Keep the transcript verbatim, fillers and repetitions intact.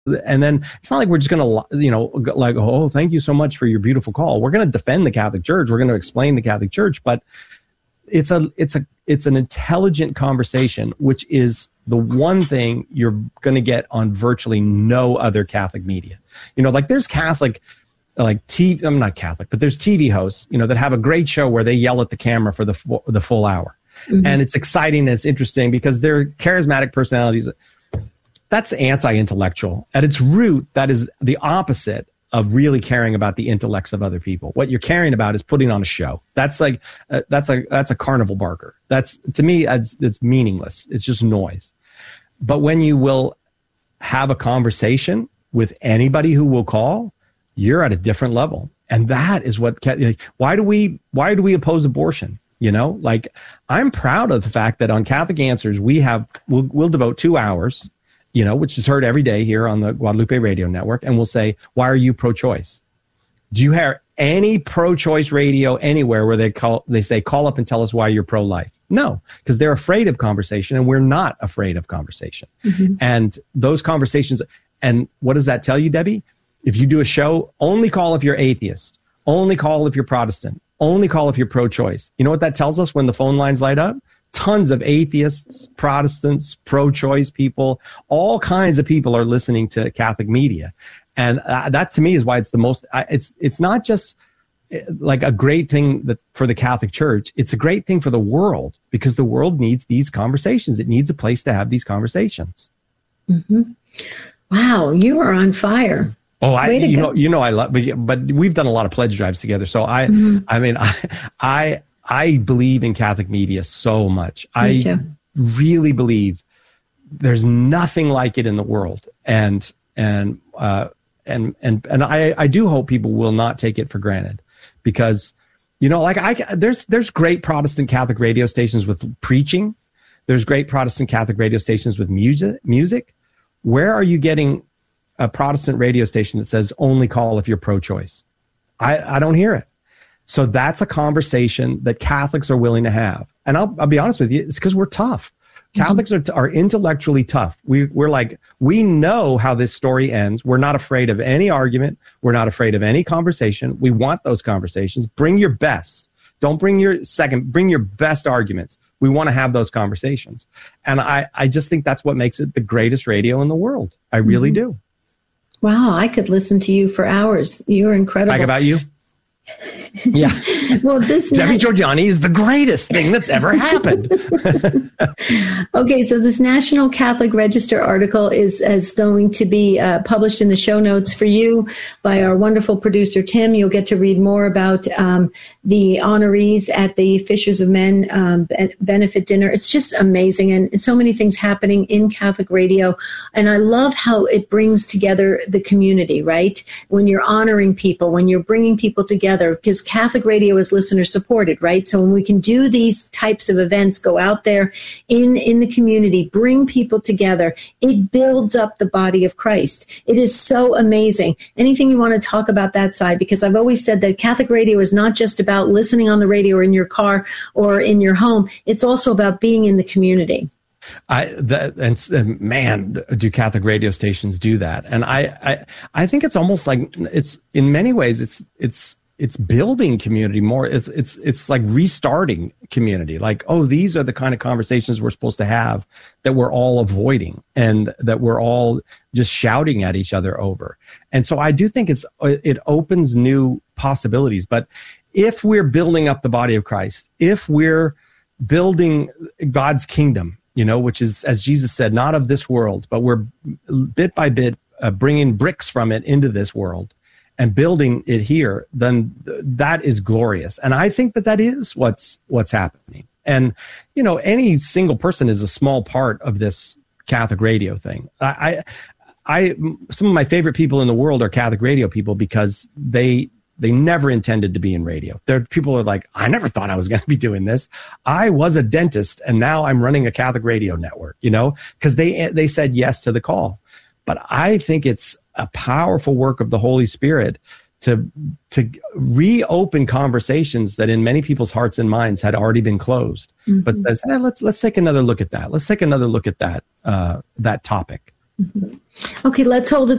And then it's not like we're just going to, you know, like, oh, thank you so much for your beautiful call. We're going to defend the Catholic Church. We're going to explain the Catholic Church, but it's a, it's a, it's an intelligent conversation, which is the one thing you're going to get on virtually no other Catholic media. You know, like there's Catholic, like T V, I'm not Catholic, but there's T V hosts, you know, that have a great show where they yell at the camera for the, the full hour. Mm-hmm. And it's exciting and it's interesting because they're charismatic personalities. That's anti-intellectual. At its root, that is the opposite of really caring about the intellects of other people. What you're caring about is putting on a show. That's like uh, that's a that's a carnival barker. That's, to me, it's, it's meaningless. It's just noise. But when you will have a conversation with anybody who will call, you're at a different level. And that is what, like, why do we why do we oppose abortion? You know, like, I'm proud of the fact that on Catholic Answers, we have we'll, we'll devote two hours, you know, which is heard every day here on the Guadalupe Radio Network. And we'll say, why are you pro-choice? Do you hear any pro-choice radio anywhere where they call, they say, call up and tell us why you're pro-life? No, because they're afraid of conversation, and we're not afraid of conversation. Mm-hmm. And those conversations, and what does that tell you, Debbie? If you do a show, only call if you're atheist, only call if you're Protestant, only call if you're pro-choice. You know what that tells us when the phone lines light up? Tons of atheists, Protestants, pro-choice people, all kinds of people are listening to Catholic media. And uh, that, to me, is why it's the most, uh, it's it's not just uh, like a great thing that, for the Catholic Church. It's a great thing for the world, because the world needs these conversations. It needs a place to have these conversations. Mm-hmm. Wow, you are on fire. Oh, I, you go. know, you know, I love, but, but we've done a lot of pledge drives together. So I, mm-hmm. I mean, I, I, I believe in Catholic media so much. Me I too. really believe there's nothing like it in the world. And, and, uh, and, and, and I, I do hope people will not take it for granted, because, you know, like I, there's, there's great Protestant Catholic radio stations with preaching. There's great Protestant Catholic radio stations with music, music. Where are you getting a Protestant radio station that says only call if you're pro-choice? I, I don't hear it. So that's a conversation that Catholics are willing to have. And I'll, I'll be honest with you, it's because we're tough. Catholics are, are intellectually tough. We, we're like, we know how this story ends. We're not afraid of any argument. We're not afraid of any conversation. We want those conversations. Bring your best. Don't bring your second, bring your best arguments. We want to have those conversations. And I, I just think that's what makes it the greatest radio in the world. I really mm-hmm. do. Wow, I could listen to you for hours. You're incredible. Like about you? Yeah. Well, this Debbie night- Georgianni is the greatest thing that's ever happened. Okay, so this National Catholic Register article is, is going to be uh, published in the show notes for you by our wonderful producer, Tim. You'll get to read more about um, the honorees at the Fishers of Men um, benefit dinner. It's just amazing, and, and so many things happening in Catholic radio. And I love how it brings together the community, right? When you're honoring people, when you're bringing people together, because Catholic radio is listener supported, right? So when we can do these types of events, go out there in, in the community, bring people together, it builds up the body of Christ. It is so amazing. Anything you want to talk about that side? Because I've always said that Catholic radio is not just about listening on the radio or in your car or in your home. It's also about being in the community. I that and, and man, do Catholic radio stations do that? And I, I I think it's almost like it's in many ways it's it's it's building community more. It's it's it's like restarting community. Like, oh, these are the kind of conversations we're supposed to have that we're all avoiding and that we're all just shouting at each other over. And so I do think it's it opens new possibilities. But if we're building up the body of Christ, if we're building God's kingdom, you know, which is, as Jesus said, not of this world, but we're bit by bit uh, bringing bricks from it into this world and building it here, then th- that is glorious. And I think that that is what's what's happening. And, you know, any single person is a small part of this Catholic radio thing. I, I, I some of my favorite people in the world are Catholic radio people because they They never intended to be in radio. There are people who are like, I never thought I was going to be doing this. I was a dentist and now I'm running a Catholic radio network, you know, because they they said yes to the call. But I think it's a powerful work of the Holy Spirit to to reopen conversations that in many people's hearts and minds had already been closed. Mm-hmm. But says, hey, let's let's take another look at that. Let's take another look at that uh, that topic. Okay, let's hold it